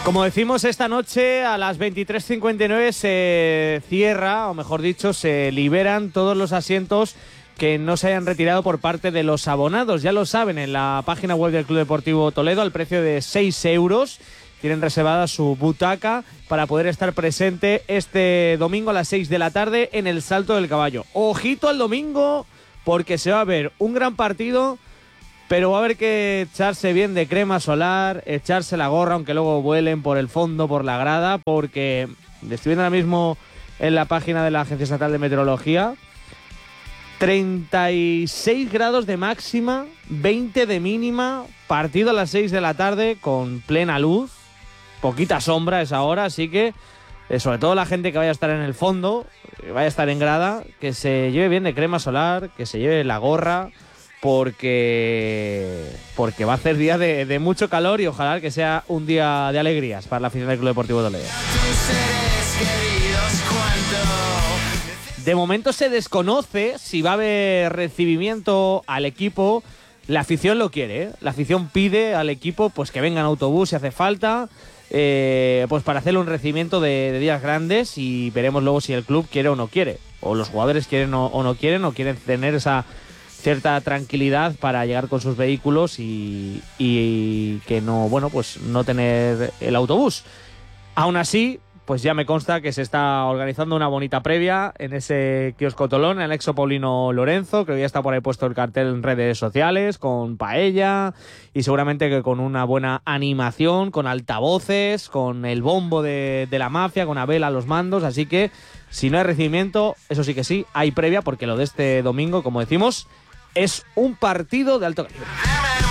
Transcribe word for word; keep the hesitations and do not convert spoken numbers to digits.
Como decimos, esta noche a las veintitrés cincuenta y nueve se cierra, o mejor dicho, se liberan todos los asientos que no se hayan retirado por parte de los abonados. Ya lo saben, en la página web del Club Deportivo Toledo, al precio de seis euros, tienen reservada su butaca para poder estar presente este domingo a las seis de la tarde en el Salto del Caballo. Ojito al domingo, porque se va a ver un gran partido, pero va a haber que echarse bien de crema solar, echarse la gorra, aunque luego vuelen por el fondo, por la grada, porque estoy viendo ahora mismo en la página de la Agencia Estatal de Meteorología, treinta y seis grados de máxima, veinte de mínima, partido a las seis de la tarde con plena luz, poquita sombra a esa hora, así que eh, sobre todo la gente que vaya a estar en el fondo, que vaya a estar en grada, que se lleve bien de crema solar, que se lleve la gorra, porque porque va a ser día de, de mucho calor y ojalá que sea un día de alegrías para la afición del Club Deportivo Toledo. De momento se desconoce si va a haber recibimiento al equipo. La afición lo quiere, ¿eh? La afición pide al equipo pues que venga en autobús si hace falta, eh, pues para hacerle un recibimiento de, de días grandes, y veremos luego si el club quiere o no quiere, o los jugadores quieren o, o no quieren, o quieren tener esa cierta tranquilidad para llegar con sus vehículos y, y que no, bueno, pues no tener el autobús. Aún así, pues ya me consta que se está organizando una bonita previa en ese kiosco Tolón, en el Exo Paulino Lorenzo, que hoy ya está por ahí puesto el cartel en redes sociales, con paella y seguramente que con una buena animación, con altavoces, con el bombo de, de la mafia, con Abel a los mandos. Así que si no hay recibimiento, eso sí que sí, hay previa, porque lo de este domingo, como decimos, es un partido de alto calibre.